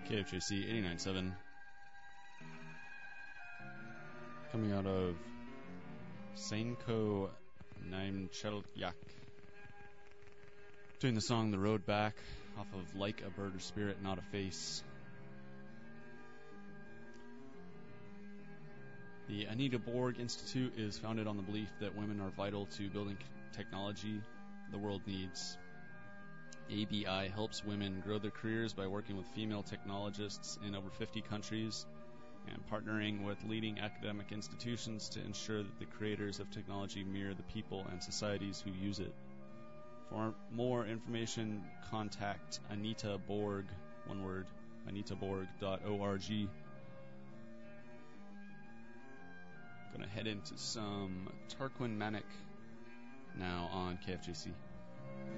KFJC 89.7. Coming out of Sainko Naimchelyak. Doing the song The Road Back off of Like a Bird or Spirit, Not a Face. The Anita Borg Institute is founded on the belief that women are vital to building technology the world needs. ABI helps women grow their careers by working with female technologists in over 50 countries and partnering with leading academic institutions to ensure that the creators of technology mirror the people and societies who use it. For more information, contact Anita Borg, one word, anitaborg.org. Gonna head into some Tarquin Manic now on KFJC.